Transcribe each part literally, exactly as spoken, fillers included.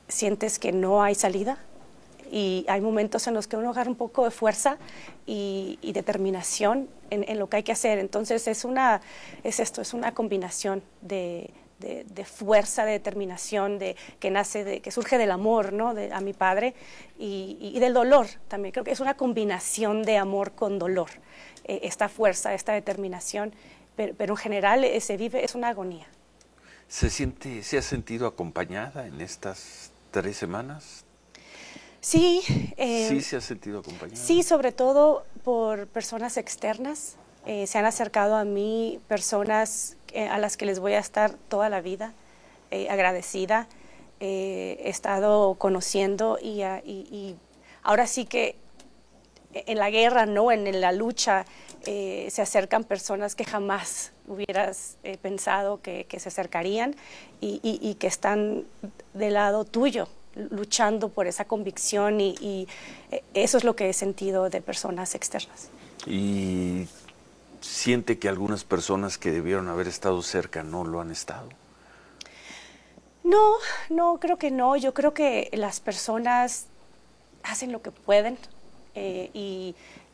sientes que no hay salida y hay momentos en los que uno agarra un poco de fuerza y, y determinación en, en lo que hay que hacer. Entonces es, una, es esto, es una combinación de, de, de fuerza, de determinación, de, que, nace de, que surge del amor, ¿no? de, a mi padre y, y, y del dolor también. Creo que es una combinación de amor con dolor, eh, esta fuerza, esta determinación, pero, pero en general eh, se vive, es una agonía. ¿Se siente, se ha sentido acompañada en estas tres semanas? Sí. Eh, ¿Sí se ha sentido acompañada? Sí, sobre todo por personas externas. Eh, se han acercado a mí personas eh, a las que les voy a estar toda la vida eh, agradecida. Eh, he estado conociendo y, y, y ahora sí que en la guerra, ¿no? en, en la lucha, eh, se acercan personas que jamás hubieras eh, pensado que, que se acercarían y, y, y que están del lado tuyo, luchando por esa convicción y, y eso es lo que he sentido de personas externas. ¿Y siente que algunas personas que debieron haber estado cerca no lo han estado? No, no, creo que no. Yo creo que las personas hacen lo que pueden eh, y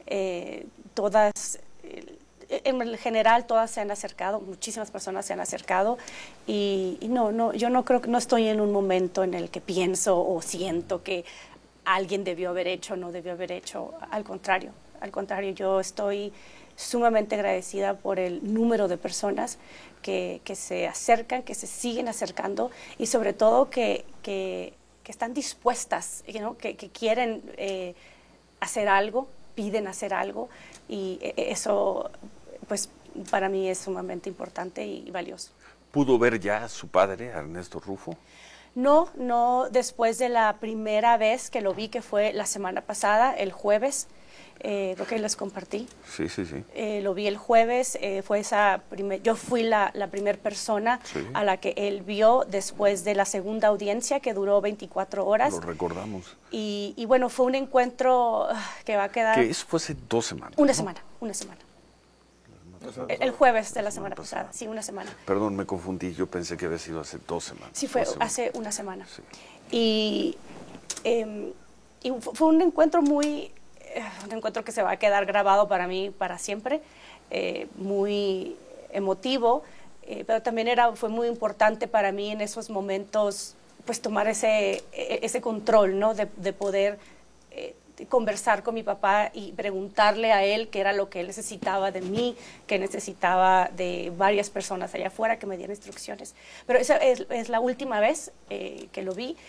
eh, todas... Eh, en general todas se han acercado, muchísimas personas se han acercado y, y no, no, yo no creo que no estoy en un momento en el que pienso o siento que alguien debió haber hecho o no debió haber hecho, al contrario, al contrario, yo estoy sumamente agradecida por el número de personas que, que se acercan, que se siguen acercando y sobre todo que, que, que están dispuestas, ¿no? que, que quieren eh, hacer algo, piden hacer algo y eso pues para mí es sumamente importante y valioso. ¿Pudo ver ya a su padre, a Ernesto Rufo? No, no después de la primera vez que lo vi, que fue la semana pasada, el jueves, eh, creo que les compartí. Sí, sí, sí. Eh, lo vi el jueves, eh, fue esa primer, yo fui la, la primera persona sí. a la que él vio después de la segunda audiencia que duró veinticuatro horas. Lo recordamos. Y, y bueno, fue un encuentro que va a quedar... Que eso fue hace dos semanas. Una ¿no? semana, una semana. El, el jueves de la semana pasada, sí, una semana. Perdón, me confundí, yo pensé que había sido hace dos semanas. Sí, fue hace una semana. Sí. Y, eh, y fue un encuentro muy, eh, un encuentro que se va a quedar grabado para mí para siempre, eh, muy emotivo, eh, pero también era, fue muy importante para mí en esos momentos, pues tomar ese, ese control, ¿no? De, de poder eh, conversar con mi papá y preguntarle a él qué era lo que él necesitaba de mí, que necesitaba de varias personas allá afuera que me dieran instrucciones. Pero esa es, es la última vez eh, que lo vi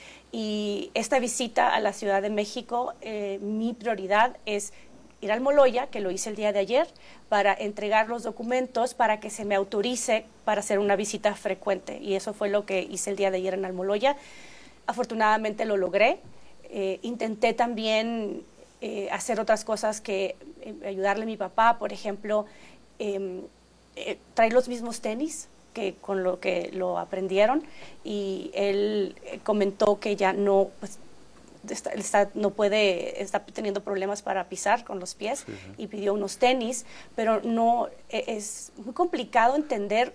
y esta visita a la Ciudad de México, eh, mi prioridad es ir al Moloya, que lo hice el día de ayer, para entregar los documentos para que se me autorice para hacer una visita frecuente y eso fue lo que hice el día de ayer en Almoloya. Afortunadamente lo logré. Eh, intenté también eh, hacer otras cosas que eh, ayudarle a mi papá, por ejemplo, eh, eh, traer los mismos tenis que con lo que lo aprendieron y él eh, comentó que ya no, pues, está, está, no puede, está teniendo problemas para pisar con los pies sí, sí. y pidió unos tenis, pero no, eh, es muy complicado entender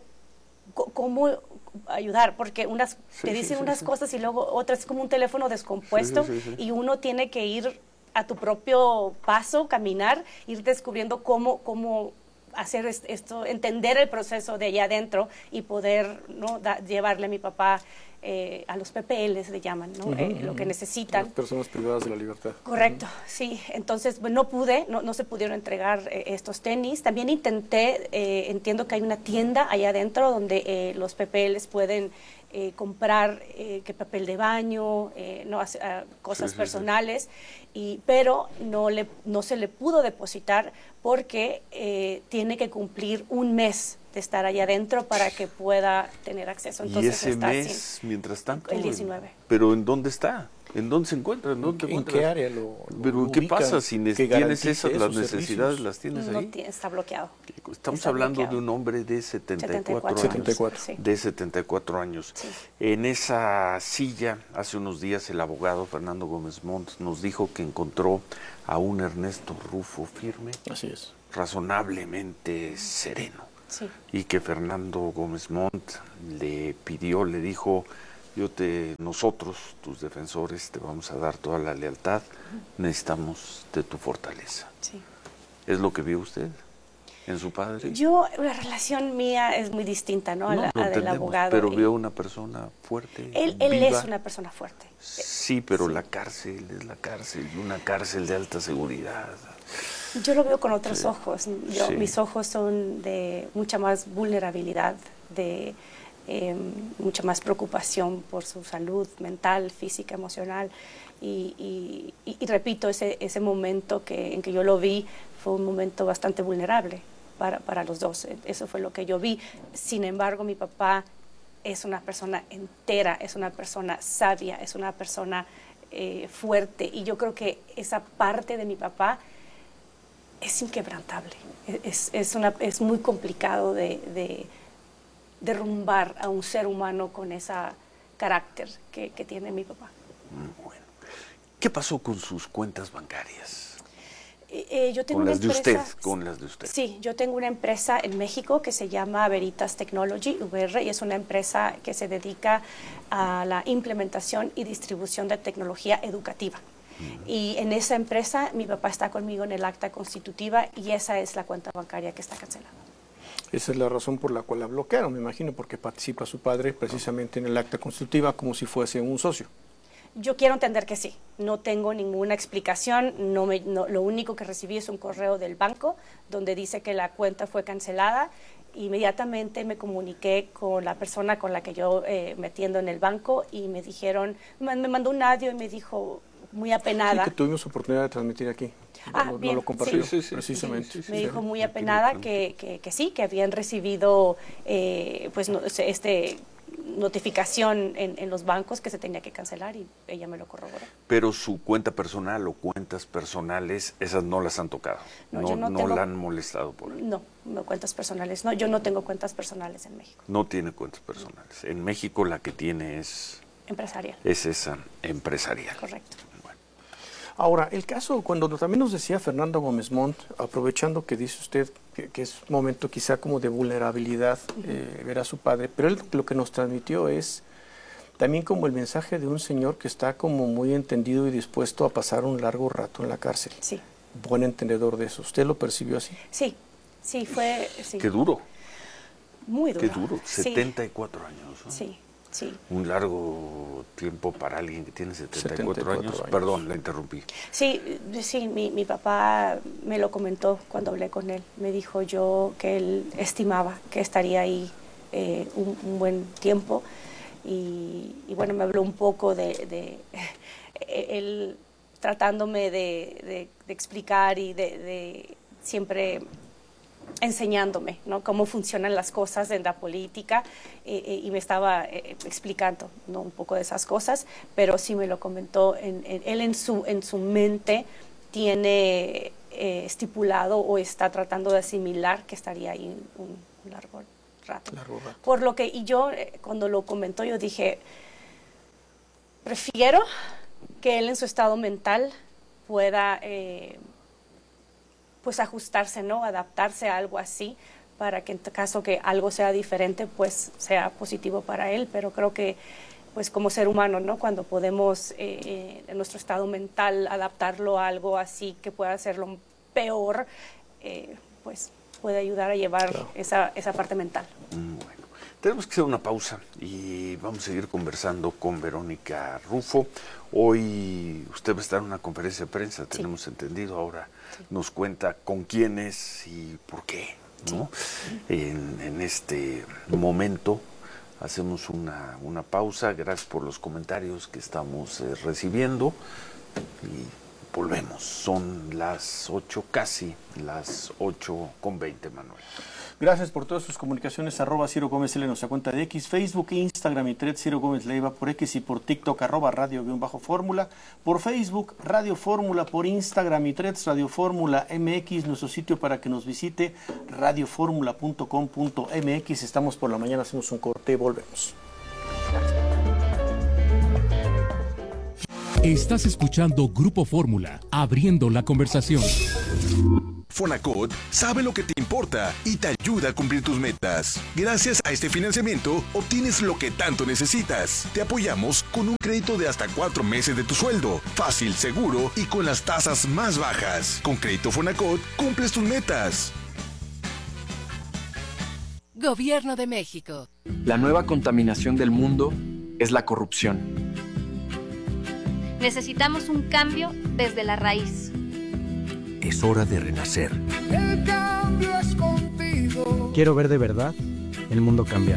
cómo ayudar, porque unas sí, te dicen sí, unas sí. cosas y luego otras, es como un teléfono descompuesto sí, sí, sí. y uno tiene que ir a tu propio paso, caminar, ir descubriendo cómo, cómo hacer esto, entender el proceso de allá adentro y poder, ¿no? da, llevarle a mi papá eh, a los P P Ls, le llaman, ¿no? uh -huh, eh, lo que necesitan. Las personas privadas de la libertad. Correcto, uh -huh. sí. Entonces, bueno, no pude, no, no se pudieron entregar eh, estos tenis. También intenté, eh, entiendo que hay una tienda allá adentro donde eh, los P P Ls pueden eh, comprar eh, que papel de baño, eh, no, uh, cosas sí, sí, personales, sí. Y, pero no, le, no se le pudo depositar porque eh, tiene que cumplir un mes de estar allá adentro para que pueda tener acceso. Entonces, ¿y ese está mes, sin, mientras tanto? El diecinueve. ¿Pero en dónde está? ¿En dónde se encuentra? ¿En, dónde ¿En qué área lo, lo ¿Pero qué ubica, pasa si tienes esas, las necesidades, las tienes no ahí? Tiene, está bloqueado. Estamos está hablando bloqueado. de un hombre de setenta y cuatro años. setenta y cuatro. Sí. De setenta y cuatro años. Sí. En esa silla, hace unos días, el abogado Fernando Gómez Montt nos dijo que encontró a un Ernesto Rufo firme. Así es. Razonablemente sereno. Sí. Y que Fernando Gómez Montt le pidió, le dijo, Yo te, nosotros, tus defensores, te vamos a dar toda la lealtad. Necesitamos de tu fortaleza. Sí. ¿Es lo que vio usted en su padre? Yo, la relación mía es muy distinta, ¿no? A No, la, lo a del entendemos, abogado. pero y vio una persona fuerte, él, él viva. es una persona fuerte. Sí, pero Sí. la cárcel es la cárcel, y una cárcel de alta seguridad. Yo lo veo con otros Sí. ojos. Yo, Sí. Mis ojos son de mucha más vulnerabilidad, de eh, mucha más preocupación por su salud mental, física, emocional. Y, y, y, y repito, ese, ese momento que, en que yo lo vi fue un momento bastante vulnerable para, para los dos. Eso fue lo que yo vi. Sin embargo, mi papá es una persona entera, es una persona sabia, es una persona eh, fuerte. Y yo creo que esa parte de mi papá es inquebrantable. Es, es, una, es muy complicado de, de derrumbar a un ser humano con ese carácter que, que tiene mi papá. Bueno. ¿Qué pasó con sus cuentas bancarias? Eh, eh, yo tengo Con una las de empresa, usted, con las de usted. Sí, yo tengo una empresa en México que se llama Veritas Technology, V R, y es una empresa que se dedica a la implementación y distribución de tecnología educativa. Uh-huh. Y en esa empresa mi papá está conmigo en el acta constitutiva y esa es la cuenta bancaria que está cancelada. Esa es la razón por la cual la bloquearon, me imagino, porque participa su padre precisamente en el acta constitutiva como si fuese un socio. Yo quiero entender que sí. No tengo ninguna explicación. No me, no, lo único que recibí es un correo del banco donde dice que la cuenta fue cancelada. Inmediatamente me comuniqué con la persona con la que yo eh, me atiendo en el banco y me dijeron, me, me mandó un audio y me dijo muy apenada. Sí, que tuvimos oportunidad de transmitir aquí. Ah, no, bien, no lo compartió, sí, sí, sí, precisamente. sí, sí, sí, me sí. dijo muy apenada que, que, que sí, que habían recibido eh, pues no, este notificación en, en los bancos que se tenía que cancelar y ella me lo corroboró. Pero su cuenta personal o cuentas personales, esas no las han tocado. No, No, yo no no tengo- la han molestado por ahí. No, no cuentas personales. No, yo no tengo cuentas personales en México. No tiene cuentas personales. En México la que tiene es, Empresarial. es esa empresarial. Correcto. Bueno, Ahora, el caso, cuando también nos decía Fernando Gómez Montt, aprovechando que dice usted que, que es un momento quizá como de vulnerabilidad eh, ver a su padre, pero él lo que nos transmitió es también como el mensaje de un señor que está como muy entendido y dispuesto a pasar un largo rato en la cárcel. Sí, Buen entendedor de eso. ¿Usted lo percibió así? sí, sí, fue sí, qué duro, muy duro. qué duro. Sí, setenta y cuatro años, ¿no? Sí, sí. Un largo tiempo para alguien que tiene setenta y cuatro, setenta y cuatro años. años. Perdón, la interrumpí. Sí, sí, mi, mi papá me lo comentó cuando hablé con él. Me dijo yo que él estimaba que estaría ahí eh, un, un buen tiempo. Y, y bueno, me habló un poco de, de él tratándome de, de, de explicar y de, de siempre enseñándome, ¿no?, cómo funcionan las cosas en la política eh, eh, y me estaba eh, explicando, ¿no?, un poco de esas cosas, pero sí me lo comentó. En, en, él en su, en su mente tiene eh, estipulado o está tratando de asimilar que estaría ahí un, un largo rato. Largo rato. Por lo que, y yo eh, cuando lo comentó, yo dije, prefiero que él en su estado mental pueda eh, pues ajustarse, ¿no?, adaptarse a algo así, para que en caso que algo sea diferente, pues sea positivo para él. Pero creo que pues como ser humano, ¿no?, cuando podemos eh, en nuestro estado mental adaptarlo a algo así que pueda hacerlo peor, eh, pues puede ayudar a llevar Claro. esa, esa parte mental. Bueno, tenemos que hacer una pausa y vamos a seguir conversando con Verónica Rufo. Hoy usted va a estar en una conferencia de prensa, Sí. tenemos entendido. Ahora Sí. nos cuenta con quiénes y por qué, ¿no? En, en este momento hacemos una, una pausa. Gracias por los comentarios que estamos eh, recibiendo y volvemos. Son las ocho, casi las ocho con veinte, Manuel. Gracias por todas sus comunicaciones. Arroba Ciro Gómez L en nuestra cuenta de X, Facebook, Instagram y Thread Ciro Gómez Leiva, por X y por TikTok, arroba Radio guión bajo Fórmula, por Facebook, Radio Fórmula, por Instagram y Threads, Radio Fórmula M X, nuestro sitio para que nos visite, radio fórmula punto com punto m x. Estamos por la mañana, hacemos un corte y volvemos. Estás escuchando Grupo Fórmula, abriendo la conversación. Fonacot sabe lo que te importa y te ayuda a cumplir tus metas. Gracias a este financiamiento, obtienes lo que tanto necesitas. Te apoyamos con un crédito de hasta cuatro meses de tu sueldo. Fácil, seguro y con las tasas más bajas. Con Crédito Fonacot, cumples tus metas. Gobierno de México. La nueva contaminación del mundo es la corrupción. Necesitamos un cambio desde la raíz. Es hora de renacer. El cambio es contigo. Quiero ver de verdad el mundo cambiar.